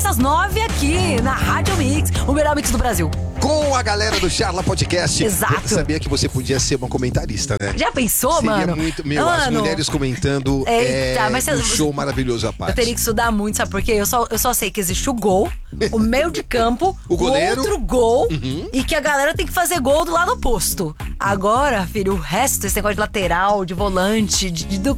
às 9 aqui na Rádio Mix, o melhor mix do Brasil. Com a galera do Charla Podcast. Exato. Eu sabia que você podia ser uma comentarista, né? Já pensou, Seria mano? muito, as mulheres comentando mas um show maravilhoso à parte. Eu teria que estudar muito, sabe por quê? Eu só sei que existe o gol, o meio de campo, o goleiro, outro gol, e que a galera tem que fazer gol do lado oposto. Agora, filho, o resto, esse negócio de lateral, de volante,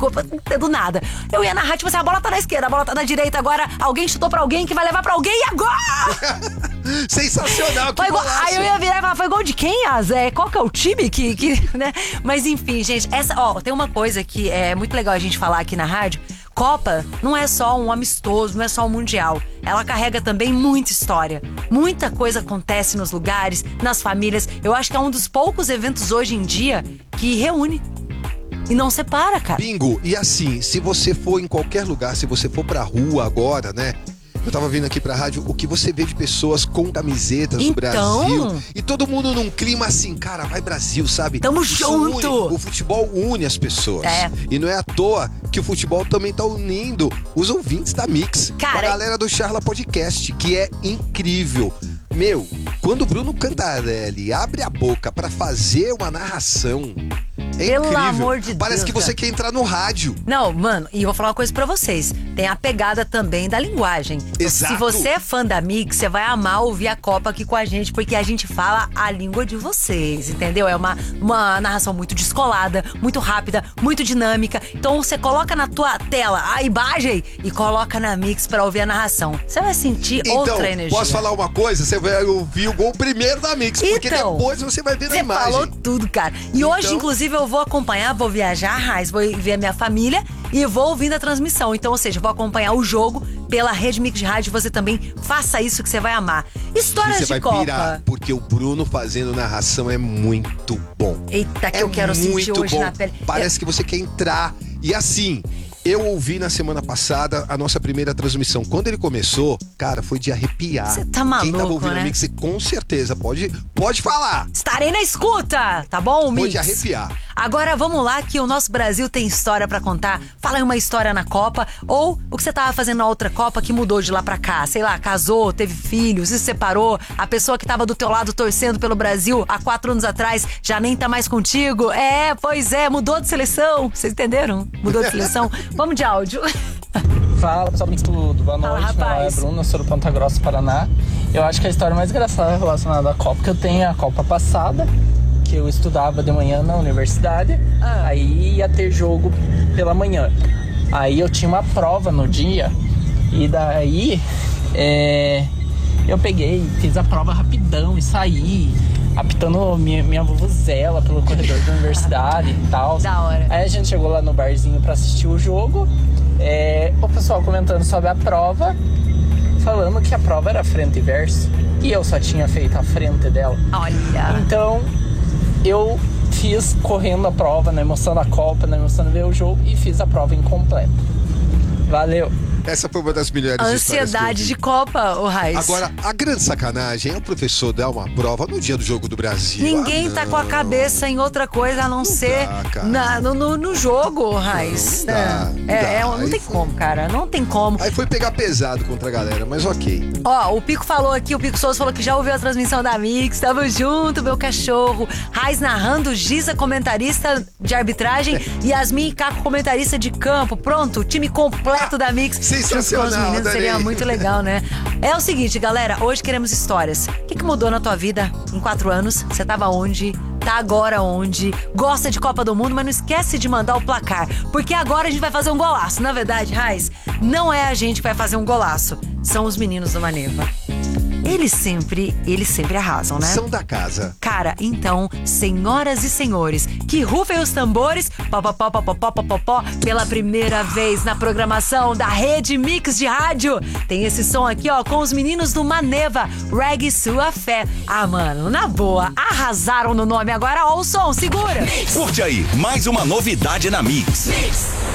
do nada. Eu ia narrar, tipo assim, a bola tá na esquerda, a bola tá na direita, agora alguém chutou pra alguém que vai levar pra alguém e agora! Sensacional, que golaço. Aí eu ia virar e falar, foi gol de quem, Azé? Qual que é o time né? Mas enfim, gente, tem uma coisa que é muito legal a gente falar aqui na rádio. Copa não é só um amistoso, não é só um mundial. Ela carrega também muita história. Muita coisa acontece nos lugares, nas famílias. Eu acho que é um dos poucos eventos hoje em dia que reúne e não separa, cara. Bingo, e assim, se você for em qualquer lugar, se você for pra rua agora, né? Eu tava vindo aqui pra rádio, o que você vê de pessoas com camisetas do Brasil. E todo mundo num clima assim, cara, vai Brasil, sabe? Tamo junto! O futebol une as pessoas. É. E não é à toa que o futebol também tá unindo os ouvintes da Mix. Cara, com a galera do Charla Podcast, que é incrível. Meu, quando o Bruno Cantarelli abre a boca pra fazer uma narração... Pelo incrível. amor de Deus. Parece que você quer entrar no rádio. Não, mano, e eu vou falar uma coisa pra vocês. Tem a pegada também da linguagem. Exato. Se você é fã da Mix, você vai amar ouvir a Copa aqui com a gente, porque a gente fala a língua de vocês, entendeu? É uma narração muito descolada, muito rápida, muito dinâmica. Então você coloca na tua tela a imagem e coloca na Mix pra ouvir a narração. Você vai sentir outra energia. Posso falar uma coisa? Você vai ouvir o gol primeiro da Mix, porque depois você vai ver na imagem. Você falou tudo, cara. E hoje, inclusive, eu vou acompanhar, vou viajar, Raiz, vou ver a minha família e vou ouvindo a transmissão. Então, ou seja, vou acompanhar o jogo pela Rede Mix de Rádio. Você também faça isso que você vai amar. Histórias de Copa. Você vai pirar, porque o Bruno fazendo narração é muito bom. Eita, que eu quero sentir hoje na pele. Parece que você quer entrar. E assim... Eu ouvi na semana passada a nossa primeira transmissão. Quando ele começou, cara, foi de arrepiar. Você tá maluco, Quem tava ouvindo né? a Mix, com certeza, pode faar. Estarei na escuta, tá bom, Mix? Foi de arrepiar. Agora vamos lá que o nosso Brasil tem história pra contar. Fala aí uma história na Copa ou o que você tava fazendo na outra Copa que mudou de lá pra cá. Sei lá, casou, teve filhos, se separou. A pessoa que tava do teu lado torcendo pelo Brasil há 4 anos atrás já nem tá mais contigo. Pois é, mudou de seleção. Vocês entenderam? Mudou de seleção. Vamos de áudio. Fala, pessoal do Mix, tudo. Boa noite. Fala, meu nome é Bruno, eu sou do Ponta Grossa, Paraná. Eu acho que a história mais engraçada relacionada à Copa que eu tenho é a Copa passada, que eu estudava de manhã na universidade, aí ia ter jogo pela manhã. Aí eu tinha uma prova no dia, e daí eu peguei, fiz a prova rapidão e saí, apitando minha vuvuzela pelo corredor da universidade e tal. Da hora. Aí a gente chegou lá no barzinho pra assistir o jogo, o pessoal comentando sobre a prova, falando que a prova era frente e verso, e eu só tinha feito a frente dela. Olha. Então, eu fiz correndo a prova, na emoção da Copa, na emoção de ver o jogo, e fiz a prova incompleta. Valeu! Essa foi uma das melhores ansiedade de Copa, o Raiz. Agora, a grande sacanagem é o professor dar uma prova no dia do jogo do Brasil. Ninguém tá com a cabeça em outra coisa a não ser no jogo, Raiz. Não tem como, cara. Não tem como. Aí foi pegar pesado contra a galera, mas ok. Ó, o Pico falou aqui, o Pico Souza falou que já ouviu a transmissão da Mix. Tamo junto, meu cachorro. Raiz narrando, Giza comentarista de arbitragem, Yasmin e Caco comentarista de campo. Pronto, time completo da Mix. Sensacional, meninos, seria muito legal, né? É o seguinte, galera, hoje queremos histórias. O que mudou na tua vida em 4 anos? Você tava onde? Tá agora onde? Gosta de Copa do Mundo, mas não esquece de mandar o placar, porque agora a gente vai fazer um golaço. Na verdade, Raiz, não é a gente que vai fazer um golaço, são os meninos do Maneva. Eles sempre arrasam, né? São da casa. Cara, então, senhoras e senhores, que rufem os tambores, pó, pela primeira vez na programação da Rede Mix de Rádio. Tem esse som aqui, ó, com os meninos do Maneva, Reggae Sua Fé. Ah, mano, na boa, arrasaram no nome agora. Ó o som, segura. Curte aí, mais uma novidade na Mix.